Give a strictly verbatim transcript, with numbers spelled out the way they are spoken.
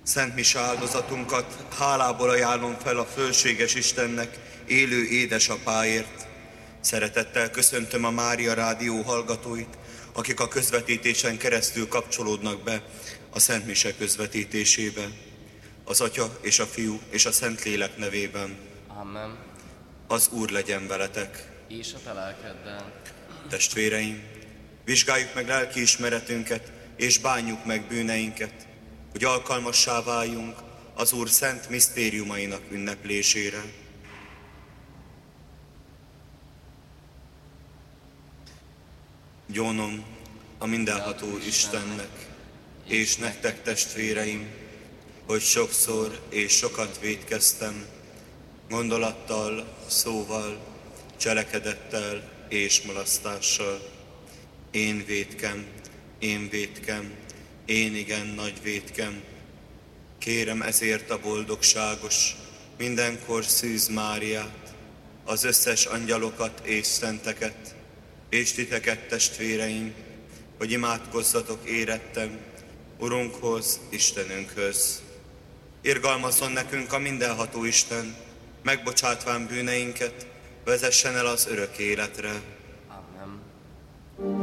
Szent mise áldozatunkat hálából ajánlom fel a fölséges Istennek, élő édesapáért. Szeretettel köszöntöm a Mária Rádió hallgatóit, akik a közvetítésen keresztül kapcsolódnak be a Szent mise közvetítésébe. Az Atya és a Fiú és a Szentlélek nevében. Amen. Az Úr legyen veletek. És a te lelkeddel. Testvéreim, vizsgáljuk meg lelkiismeretünket, és bánjuk meg bűneinket, hogy alkalmassá váljunk az Úr szent misztériumainak ünneplésére. Gyónom a mindenható Istennek, és nektek, testvéreim, hogy sokszor és sokat vétkeztem, gondolattal, szóval, cselekedettel és mulasztással. Én vétkem, én vétkem, én igen nagy vétkem. Kérem ezért a boldogságos, mindenkor Szűz Máriát, az összes angyalokat és szenteket, és titeket, testvéreim, hogy imádkozzatok érettem Urunkhoz, Istenünkhöz. Irgalmazzon nekünk a mindenható Isten, megbocsátván bűneinket, vezessen el az örök életre.